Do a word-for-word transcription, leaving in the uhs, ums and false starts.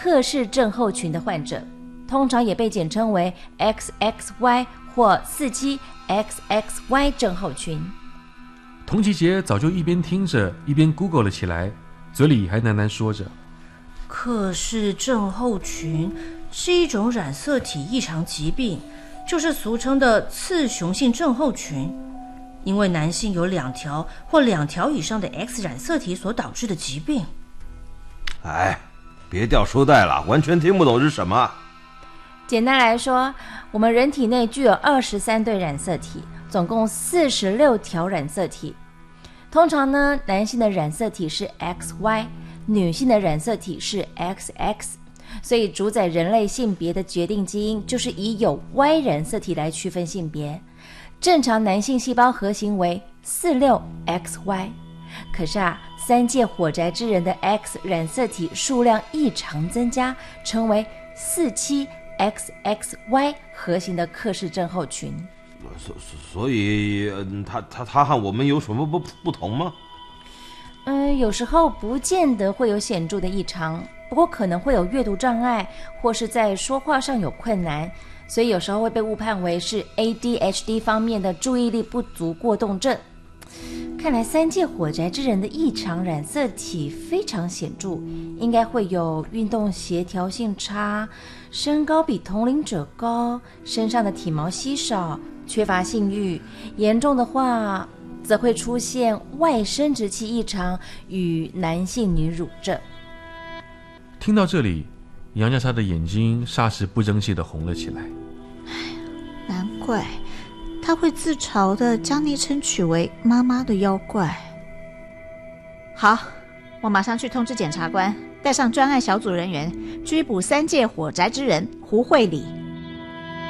克氏症候群的患者，通常也被简称为 X X Y 或四七 X X Y 症候群。 童琪杰早就一边听着一边 Google 了起来，嘴里还喃喃说着： 克氏症候群是一种染色体异常疾病，就是俗称的次雄性症候群，因为男性有两条或两条以上的 X 染色体所导致的疾病。 哎，别掉书袋了，完全听不懂是什么。 简单来说，我们人体内具有二十三对染色体，总共四十六条染色体。通常呢，男性的染色体是 X Y， 女性的染色体是 X X， 所以主宰人类性别的决定基因就是以有 Y 染色体来区分性别。正常男性细胞核型为四十六 X Y， 可是啊，三界火宅之人的 X 染色体数量异常增加，成为四七 X X Y 核型的克氏症候群。 所所以，他他他和我们有什么不不同吗？ 嗯，有时候不见得会有显著的异常，不过可能会有阅读障碍，或是在说话上有困难，所以有时候会被误判为是 A D H D 方面的注意力不足过动症。看来三界火宅之人的异常染色体非常显著，应该会有运动协调性差，身高比同龄者高，身上的体毛稀少，缺乏性欲，严重的话则会出现外生殖器异常与男性女乳症。 听到这里，杨家莎的眼睛霎时不争气地红了起来。 难怪他会自嘲地将昵称取为妈妈的妖怪。好，我马上去通知检察官，带上专案小组人员，拘捕三界火宅之人胡慧理。